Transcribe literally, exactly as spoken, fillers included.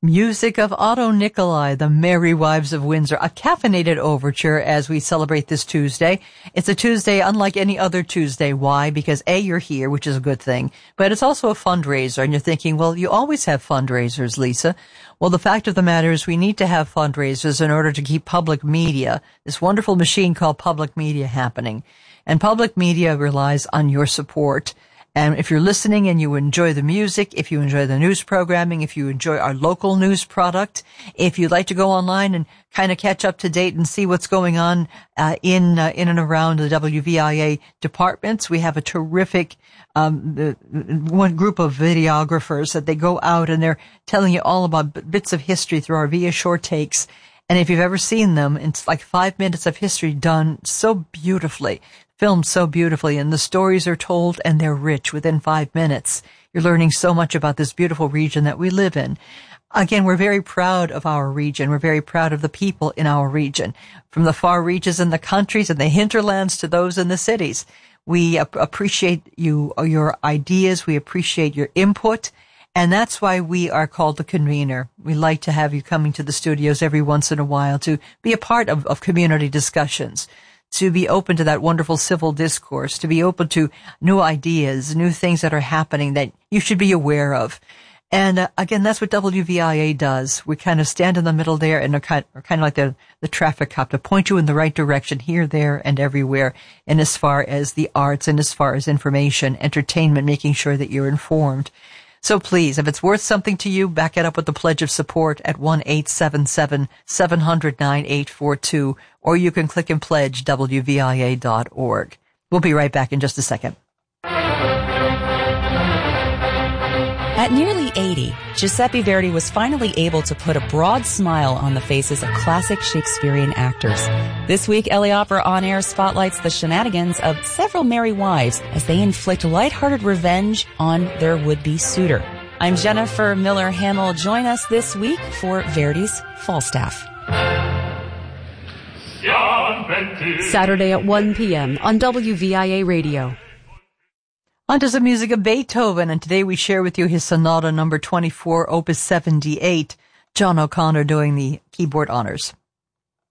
Music of Otto Nicolai, The Merry Wives of Windsor, a caffeinated overture as we celebrate this Tuesday. It's a Tuesday unlike any other Tuesday. Why? Because A, you're here, which is a good thing, but it's also a fundraiser, and you're thinking, well, you always have fundraisers, Lisa. Well, the fact of the matter is we need to have fundraisers in order to keep public media, this wonderful machine called public media, happening. And public media relies on your support. And if you're listening and you enjoy the music, if you enjoy the news programming, if you enjoy our local news product, if you'd like to go online and kind of catch up to date and see what's going on uh, in uh, in and around the W V I A departments, we have a terrific um, the, one group of videographers that they go out and they're telling you all about bits of history through our Via Short Takes. And if you've ever seen them, it's like five minutes of history done so beautifully. Filmed so beautifully, and the stories are told and they're rich within five minutes. You're learning so much about this beautiful region that we live in. Again, we're very proud of our region. We're very proud of the people in our region, from the far reaches in the countries and the hinterlands to those in the cities. We ap- appreciate you, your ideas. We appreciate your input. And that's why we are called the Convener. We like to have you coming to the studios every once in a while to be a part of, of community discussions, to be open to that wonderful civil discourse, to be open to new ideas, new things that are happening that you should be aware of. And uh, again, that's what W V I A does. We kind of stand in the middle there and are kind, are kind of like the, the traffic cop to point you in the right direction here, there, and everywhere. And as far as the arts and as far as information, entertainment, making sure that you're informed. So please, if it's worth something to you, back it up with the pledge of support at one eight seven seven, seven hundred, nine eight four two, or you can click and pledge W V I A dot org. We'll be right back in just a second. At nearly eighty, Giuseppe Verdi was finally able to put a broad smile on the faces of classic Shakespearean actors. This week, L A Opera On Air spotlights the shenanigans of several merry wives as they inflict lighthearted revenge on their would-be suitor. I'm Jennifer Miller Hamill. Join us this week for Verdi's Falstaff. Saturday at one p.m. on W V I A Radio. On to some music of Beethoven, and today we share with you his Sonata number twenty-four, Opus seventy-eight, John O'Connor doing the keyboard honors.